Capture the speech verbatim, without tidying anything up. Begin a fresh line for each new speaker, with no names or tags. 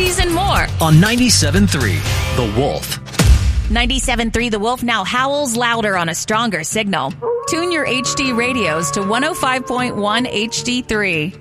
oldies, and more.
On ninety-seven point three, The Wolf.
ninety-seven point three The Wolf now howls louder on a stronger signal. Tune your H D radios to one oh five point one H D three.